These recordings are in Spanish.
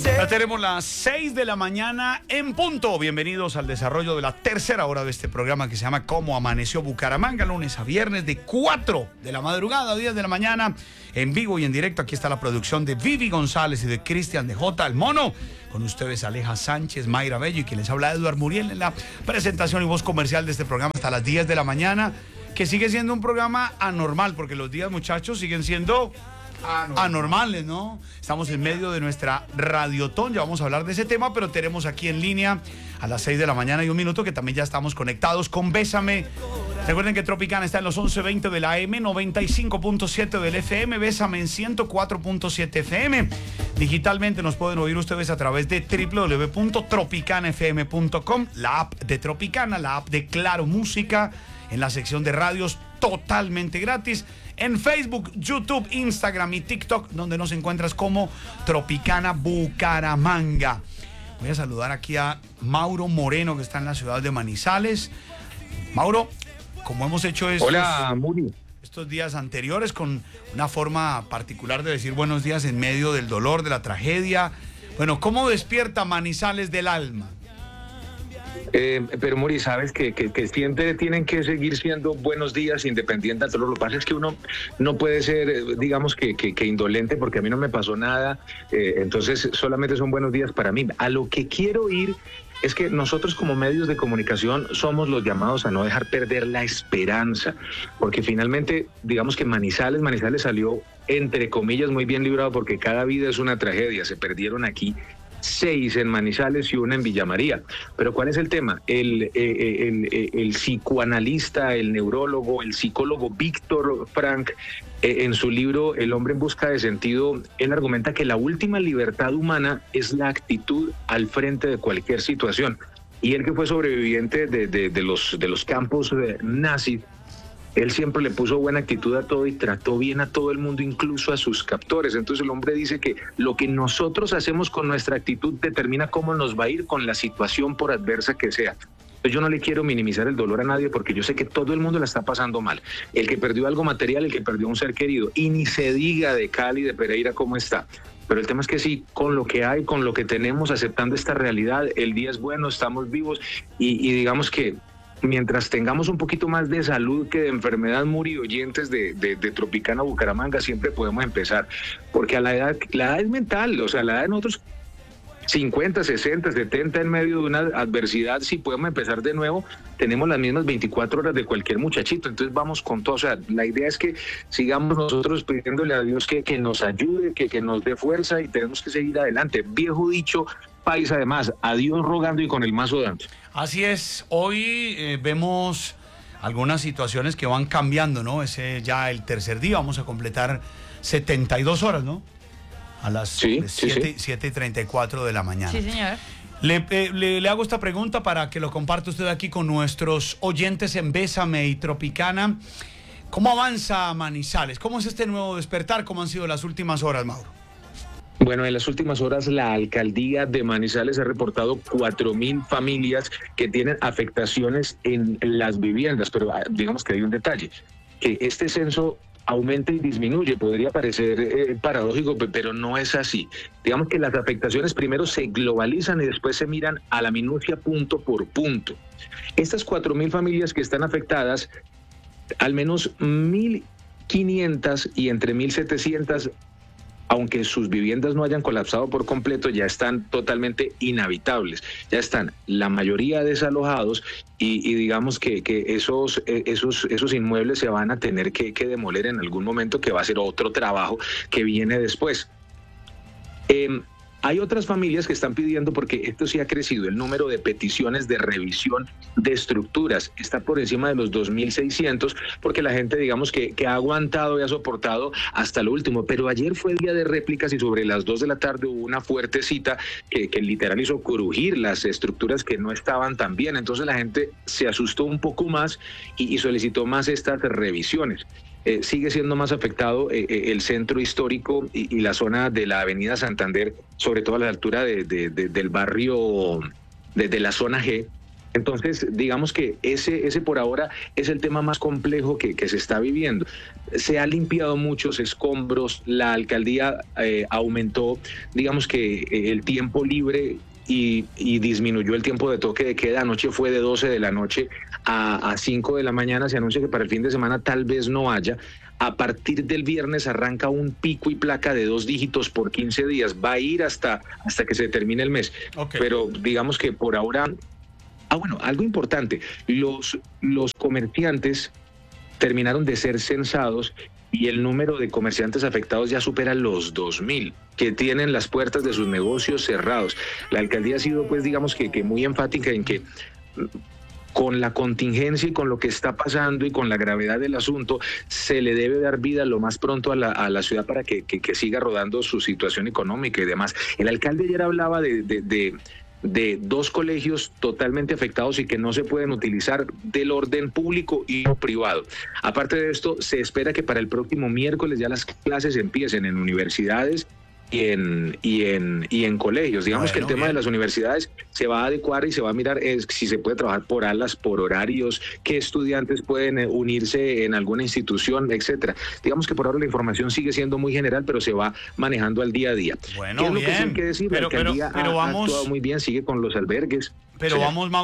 Ya tenemos las 6 de la mañana en punto. Bienvenidos al desarrollo de la tercera hora de este programa que se llama Cómo Amaneció Bucaramanga, lunes a viernes de 4 de la madrugada a 10 de la mañana, en vivo y en directo. Aquí está la producción de Vivi González y de Cristian de J, el Mono. Con ustedes Aleja Sánchez, Mayra Bello y quien les habla Eduard Muriel en la presentación y voz comercial de este programa hasta las 10 de la mañana, que sigue siendo un programa anormal porque los días, muchachos, siguen siendo anormales, ¿no? Estamos en medio de nuestra radiotón, ya vamos a hablar de ese tema, pero tenemos aquí en línea a las 6 de la mañana y un minuto que también ya estamos conectados con Bésame. Recuerden que Tropicana está en los 11:20 de la AM, 95.7 del FM, Bésame en 104.7 FM. Digitalmente nos pueden oír ustedes a través de www.tropicanafm.com, la app de Tropicana, la app de Claro Música, en la sección de radios totalmente gratis. En Facebook, YouTube, Instagram y TikTok, donde nos encuentras como Tropicana Bucaramanga. Voy a saludar aquí a Mauro Moreno, que está en la ciudad de Manizales. Mauro, como hemos hecho estos días anteriores, con una forma particular de decir buenos días en medio del dolor, de la tragedia. Bueno, ¿cómo despierta Manizales del alma? Pero Mori, sabes que siempre tienen que seguir siendo buenos días independiente de todo. Lo que pasa es que uno no puede ser, digamos que indolente, porque a mí no me pasó nada, entonces solamente son buenos días para mí. A lo que quiero ir es que nosotros como medios de comunicación somos los llamados a no dejar perder la esperanza, porque finalmente, digamos que Manizales salió, entre comillas, muy bien librado, porque cada vida es una tragedia. Se perdieron aquí 6 en Manizales y 1 en Villa María. Pero ¿cuál es el tema? El psicoanalista, el neurólogo, el psicólogo Víctor Frank, en su libro El hombre en busca de sentido, él argumenta que la última libertad humana es la actitud al frente de cualquier situación. Y él, que fue sobreviviente de los campos nazis, él siempre le puso buena actitud a todo y trató bien a todo el mundo, incluso a sus captores. Entonces el hombre dice que lo que nosotros hacemos con nuestra actitud determina cómo nos va a ir con la situación, por adversa que sea. Yo no le quiero minimizar el dolor a nadie, porque yo sé que todo el mundo la está pasando mal. El que perdió algo material, el que perdió un ser querido, y ni se diga de Cali, de Pereira, cómo está. Pero el tema es que sí, con lo que hay, con lo que tenemos, aceptando esta realidad, el día es bueno, estamos vivos y digamos que mientras tengamos un poquito más de salud que de enfermedad, Muri, oyentes de Tropicana Bucaramanga, siempre podemos empezar, porque la edad es mental, o sea, la edad de nosotros 50, 60, 70 en medio de una adversidad, si podemos empezar de nuevo, tenemos las mismas 24 horas de cualquier muchachito, entonces vamos con todo. O sea, la idea es que sigamos nosotros pidiéndole a Dios que nos ayude, que nos dé fuerza, y tenemos que seguir adelante. Viejo dicho país, además, a Dios rogando y con el mazo dando. Así es, hoy vemos algunas situaciones que van cambiando, ¿no? Ese ya el tercer día, vamos a completar 72 horas, ¿no? A las 7:34 de la mañana. Sí, señor. Le hago esta pregunta para que lo comparte usted aquí con nuestros oyentes en Bésame y Tropicana. ¿Cómo avanza Manizales? ¿Cómo es este nuevo despertar? ¿Cómo han sido las últimas horas, Mauro? Bueno, en las últimas horas la alcaldía de Manizales ha reportado 4.000 familias que tienen afectaciones en las viviendas, pero digamos que hay un detalle, que este censo aumenta y disminuye. Podría parecer paradójico, pero no es así. Digamos que las afectaciones primero se globalizan y después se miran a la minucia punto por punto. Estas 4.000 familias que están afectadas, al menos 1.500 y entre 1.700, aunque sus viviendas no hayan colapsado por completo, ya están totalmente inhabitables, ya están la mayoría desalojados y digamos que esos inmuebles se van a tener que demoler en algún momento, que va a ser otro trabajo que viene después. Hay otras familias que están pidiendo, porque esto sí ha crecido, el número de peticiones de revisión de estructuras está por encima de los 2.600, porque la gente, digamos que ha aguantado y ha soportado hasta lo último. Pero ayer fue día de réplicas y sobre las 2 de la tarde hubo una fuerte cita que literal hizo crujir las estructuras que no estaban tan bien. Entonces la gente se asustó un poco más y solicitó más estas revisiones. Sigue siendo más afectado el centro histórico y la zona de la avenida Santander, sobre todo a la altura del barrio, de la zona G, Entonces, digamos que ese por ahora es el tema más complejo que se está viviendo. Se ha limpiado muchos escombros, la alcaldía aumentó, digamos que el tiempo libre y disminuyó el tiempo de toque de queda. Anoche fue de 12 de la noche a 5 de la mañana. Se anuncia que para el fin de semana tal vez no haya. A partir del viernes arranca un pico y placa de 2 dígitos por 15 días. Va a ir hasta que se termine el mes. Okay. Pero digamos que por ahora... bueno, algo importante, los comerciantes terminaron de ser censados y el número de comerciantes afectados ya supera los 2.000, que tienen las puertas de sus negocios cerrados. La alcaldía ha sido, pues, digamos que muy enfática en que con la contingencia y con lo que está pasando y con la gravedad del asunto, se le debe dar vida lo más pronto a la ciudad para que siga rodando su situación económica y demás. El alcalde ayer hablaba de 2 colegios totalmente afectados y que no se pueden utilizar del orden público y privado. Aparte de esto, se espera que para el próximo miércoles ya las clases empiecen en universidades y en colegios. Digamos que el tema de las universidades se va a adecuar y se va a mirar si se puede trabajar por alas, por horarios, qué estudiantes pueden unirse en alguna institución, etcétera. Digamos que por ahora la información sigue siendo muy general, pero se va manejando al día a día. Bueno, ¿qué es lo bien. que sí hay que decir? La alcaldía ha actuado muy bien, sigue con los albergues. Pero sí. vamos,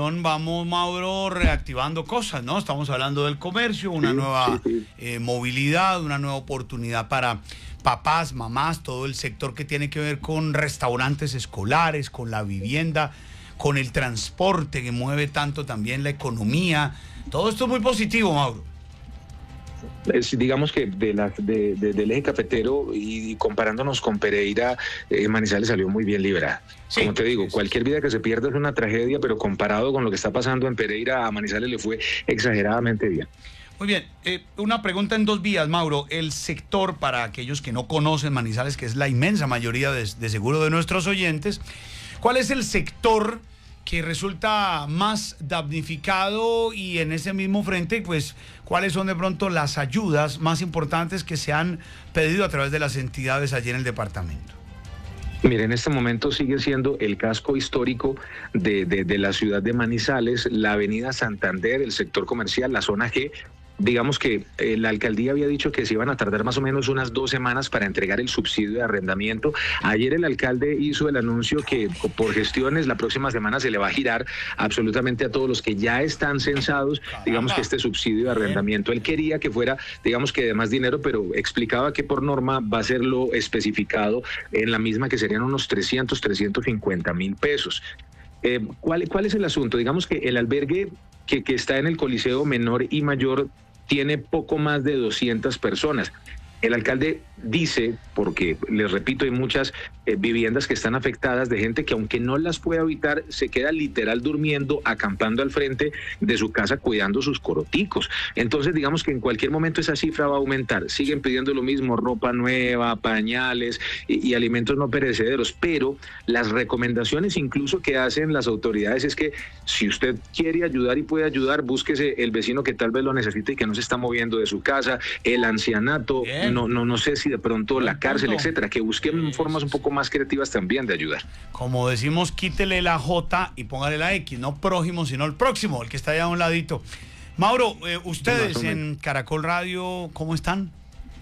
Mauro, reactivando cosas, ¿no? Estamos hablando del comercio, una nueva movilidad, una nueva oportunidad para papás, mamás, todo el sector que tiene que ver con restaurantes escolares, con la vivienda, con el transporte que mueve tanto también la economía. Todo esto es muy positivo, Mauro. Digamos que del eje cafetero y comparándonos con Pereira, Manizales salió muy bien librada. Sí, como te digo, cualquier vida que se pierda es una tragedia, pero comparado con lo que está pasando en Pereira, a Manizales le fue exageradamente bien. Muy bien, una pregunta en 2 vías, Mauro. El sector, para aquellos que no conocen Manizales, que es la inmensa mayoría de seguro de nuestros oyentes, ¿cuál es el sector que resulta más damnificado? Y en ese mismo frente, pues, ¿cuáles son de pronto las ayudas más importantes que se han pedido a través de las entidades allí en el departamento? Mire, en este momento sigue siendo el casco histórico de la ciudad de Manizales, la avenida Santander, el sector comercial, la zona G. Digamos que la alcaldía había dicho que se iban a tardar más o menos unas 2 semanas para entregar el subsidio de arrendamiento. Ayer el alcalde hizo el anuncio que por gestiones la próxima semana se le va a girar absolutamente a todos los que ya están censados, digamos que este subsidio de arrendamiento. Él quería que fuera, digamos que de más dinero, pero explicaba que por norma va a ser lo especificado en la misma, que serían unos 350,000 pesos. ¿Cuál es el asunto? Digamos que el albergue que está en el Coliseo Menor y Mayor tiene poco más de 200 personas. El alcalde dice, porque les repito, hay muchas viviendas que están afectadas de gente que, aunque no las puede habitar, se queda literal durmiendo, acampando al frente de su casa, cuidando sus coroticos. Entonces, digamos que en cualquier momento esa cifra va a aumentar. Siguen pidiendo lo mismo: ropa nueva, pañales y alimentos no perecederos. Pero las recomendaciones incluso que hacen las autoridades es que si usted quiere ayudar y puede ayudar, búsquese el vecino que tal vez lo necesite y que no se está moviendo de su casa, el ancianato, no sé si de pronto la cárcel, etcétera, que busquen formas un poco más creativas también de ayudar. Como decimos, quítele la J y póngale la X, no prójimo, sino el próximo, el que está allá a un ladito. Mauro, ustedes en Caracol Radio, ¿cómo están?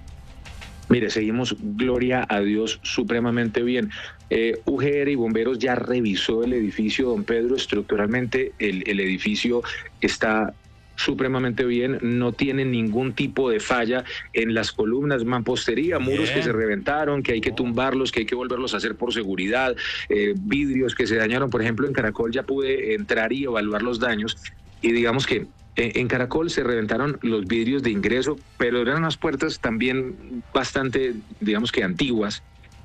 Mire, seguimos, gloria a Dios, supremamente bien. UGR y bomberos ya revisó el edificio, don Pedro. Estructuralmente el edificio está supremamente bien, no tiene ningún tipo de falla en las columnas, mampostería, muros que se reventaron, que hay que tumbarlos, que hay que volverlos a hacer por seguridad, vidrios que se dañaron. Por ejemplo, en Caracol ya pude entrar y evaluar los daños, y digamos que en Caracol se reventaron los vidrios de ingreso, pero eran unas puertas también bastante, digamos que antiguas.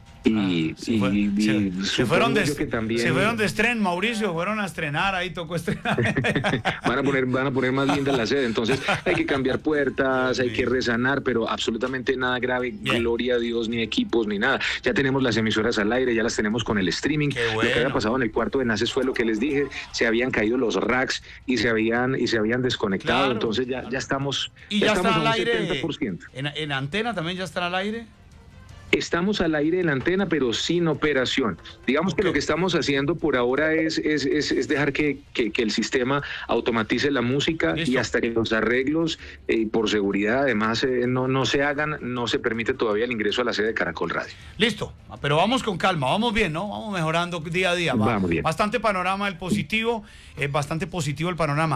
Se fueron de estreno, Mauricio, fueron a estrenar, ahí tocó estrenar. van a poner más linda la sede, entonces hay que cambiar puertas, hay que resanar, pero absolutamente nada grave. Bien. Gloria a Dios, ni equipos ni nada. Ya tenemos las emisoras al aire, ya las tenemos con el streaming. Bueno. Lo que había pasado en el cuarto de Naces fue lo que les dije: se habían caído los racks y se habían desconectado. Claro, entonces ya estamos, ¿y ya estamos al aire? 70%. ¿En antena también ya están al aire? Estamos al aire de la antena, pero sin operación. Digamos que lo que estamos haciendo por ahora es dejar que el sistema automatice la música. Listo. Y hasta que los arreglos, por seguridad, además, no se hagan, no se permite todavía el ingreso a la sede de Caracol Radio. Listo, pero vamos con calma, vamos bien, ¿no? Vamos mejorando día a día. Vamos bien. Bastante panorama el positivo, bastante positivo el panorama.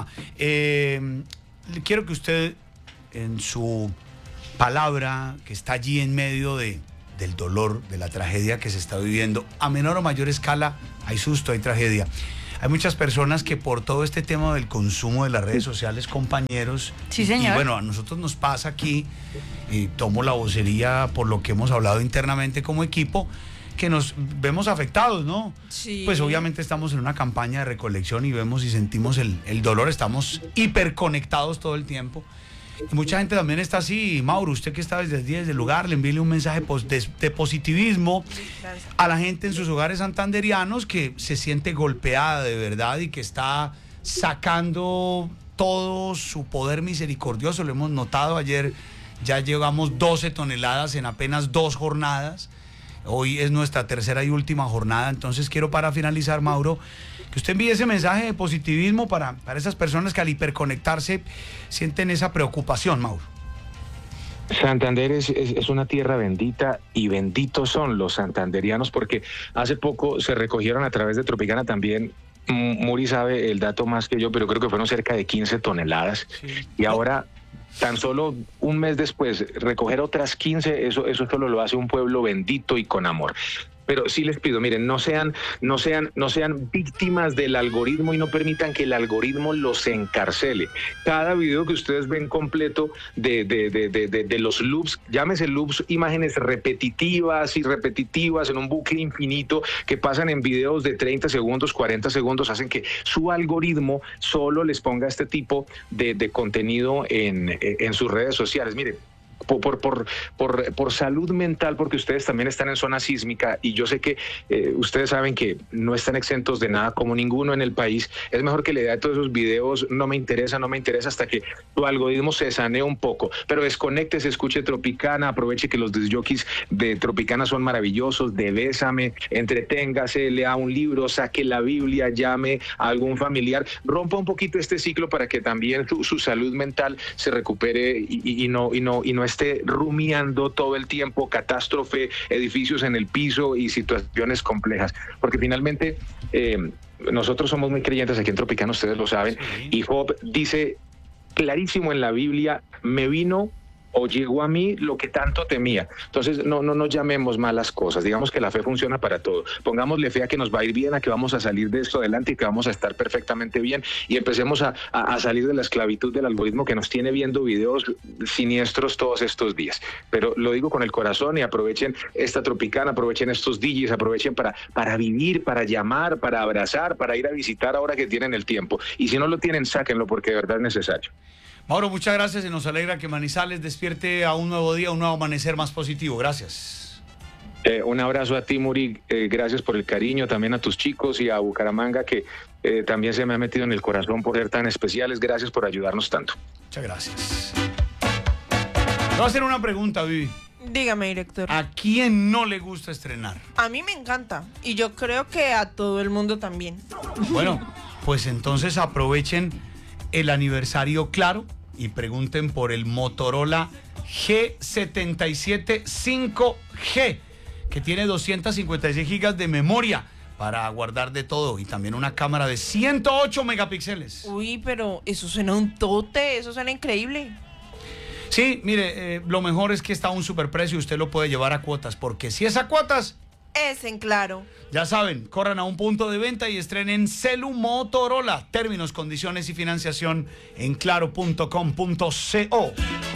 Quiero que usted, en su palabra, que está allí en medio del dolor, de la tragedia que se está viviendo, a menor o mayor escala, hay susto, hay tragedia. Hay muchas personas que por todo este tema del consumo de las redes sociales, compañeros, sí, señor. Y bueno, a nosotros nos pasa aquí, y tomo la vocería por lo que hemos hablado internamente como equipo, que nos vemos afectados, ¿no? Sí. Pues obviamente estamos en una campaña de recolección y vemos y sentimos el dolor, estamos hiperconectados todo el tiempo. Y mucha gente también está así. Mauro, usted que está desde el lugar, le envíe un mensaje de positivismo a la gente en sus hogares santanderianos que se siente golpeada de verdad y que está sacando todo su poder misericordioso. Lo hemos notado ayer, ya llevamos 12 toneladas en apenas 2 jornadas. Hoy es nuestra tercera y última jornada, entonces quiero, para finalizar, Mauro, que usted envíe ese mensaje de positivismo para esas personas que al hiperconectarse sienten esa preocupación, Mauro. Santander es una tierra bendita y benditos son los santanderianos, porque hace poco se recogieron a través de Tropicana también, Muri sabe el dato más que yo, pero creo que fueron cerca de 15 toneladas. Sí. Y ahora, tan solo un mes después, recoger otras 15, eso solo lo hace un pueblo bendito y con amor. Pero sí les pido, miren, no sean víctimas del algoritmo y no permitan que el algoritmo los encarcele. Cada video que ustedes ven completo de los loops, llámese loops, imágenes repetitivas en un bucle infinito que pasan en videos de 30 segundos, 40 segundos, hacen que su algoritmo solo les ponga este tipo de contenido en sus redes sociales. Miren, por salud mental, porque ustedes también están en zona sísmica y yo sé que ustedes saben que no están exentos de nada, como ninguno en el país. Es mejor que le dé a todos esos videos no me interesa hasta que tu algoritmo se sanee un poco, pero desconéctese, escuche Tropicana, aproveche que los discjockeys de Tropicana son maravillosos, de Bésame, entreténgase, lea un libro, saque la Biblia, llame a algún familiar, rompa un poquito este ciclo para que también su salud mental se recupere y no esté rumiando todo el tiempo catástrofe, edificios en el piso y situaciones complejas, porque finalmente nosotros somos muy creyentes aquí en Tropicana, ustedes lo saben, sí. Y Job dice clarísimo en la Biblia, me vino o llegó a mí lo que tanto temía. Entonces no nos llamemos malas cosas, digamos que la fe funciona para todo, pongámosle fe a que nos va a ir bien, a que vamos a salir de esto adelante y que vamos a estar perfectamente bien y empecemos a salir de la esclavitud del algoritmo que nos tiene viendo videos siniestros todos estos días. Pero lo digo con el corazón y aprovechen esta Tropicana, aprovechen estos DJs, aprovechen para vivir, para llamar, para abrazar, para ir a visitar ahora que tienen el tiempo. Y si no lo tienen, sáquenlo porque de verdad es necesario. Mauro, muchas gracias y nos alegra que Manizales despierte a un nuevo día, un nuevo amanecer más positivo. Gracias. Un abrazo a ti, Muri. Gracias por el cariño, también a tus chicos y a Bucaramanga, que también se me ha metido en el corazón por ser tan especiales. Gracias por ayudarnos tanto. Muchas gracias. Le voy a hacer una pregunta, Vivi. Dígame, director. ¿A quién no le gusta estrenar? A mí me encanta y yo creo que a todo el mundo también. Bueno, pues entonces aprovechen el aniversario Claro y pregunten por el Motorola G77 5G, que tiene 256 gigas de memoria para guardar de todo y también una cámara de 108 megapíxeles. Uy, pero eso suena un tote, eso suena increíble. Sí, mire, lo mejor es que está a un superprecio y usted lo puede llevar a cuotas, porque si es a cuotas, es en Claro. Ya saben, corran a un punto de venta y estrenen Celu Motorola. Términos, condiciones y financiación en claro.com.co.